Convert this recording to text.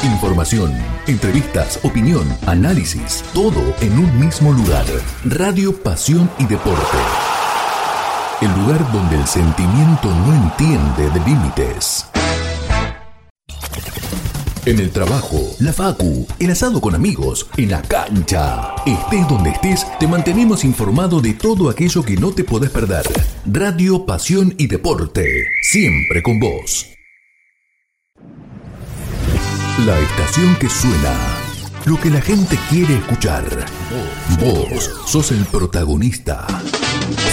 Información, entrevistas, opinión, análisis, todo en un mismo lugar. Radio Pasión y Deporte. El lugar donde el sentimiento no entiende de límites. En el trabajo, la facu, el asado con amigos, en la cancha. Estés donde estés, te mantenemos informado de todo aquello que no te podés perder. Radio Pasión y Deporte, siempre con vos. La estación que suena, lo que la gente quiere escuchar. Vos sos el protagonista.